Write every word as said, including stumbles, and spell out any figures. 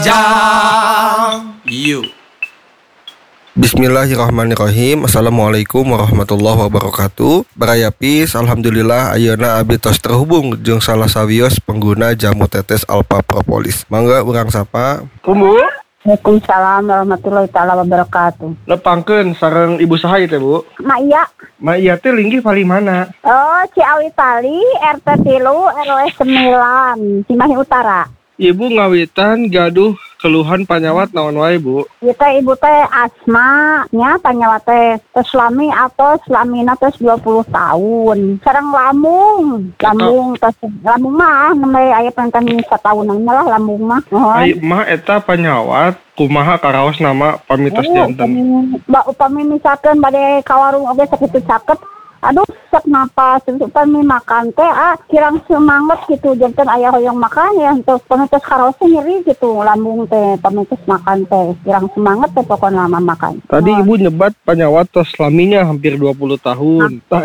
Jam You. Bismillahirrahmanirrahim. Assalamualaikum warahmatullahi wabarakatuh. Barayapis, alhamdulillah ayeuna abdi tos terhubung jeung salah sawios pengguna jamu tetes Alpha Propolis. Mangga urang sapa? Bu, Waalaikumsalam warahmatullahi taala wabarakatuh. lepangkeun sareng ibu saha ieu teh, Bu? Mak iya. Ma iya teh linggih pali mana? Oh, Ciawi Pali, R T tilu, R W sembilan, Cimahi Utara. Ibu ngawitan gaduh keluhan panyawat naon wae, Bu? Ieu teh ibu teh asma nya panyawat teh tos lami atau lamina tos dua puluh tahun. Sareng lambung, lambung tos lambung mah nembe aya panten satahunan lah lambung mah. Oh. Ai mah eta panyawat kumaha karaos nama pamitos janten. Mbak upami misalkan bade ka warung oge sakitu caket. Aduh, sak napas, upami makan teh ah kirang semangat gitu, janten aya hoyong makan ya untuk pamitos karaos nyeri gitu lambung teh pamitos makan teh kirang semangat teh pokoknya lama makan. Tadi Oh. ibu nyebat panyawat tos laminya hampir dua puluh tahun. Tah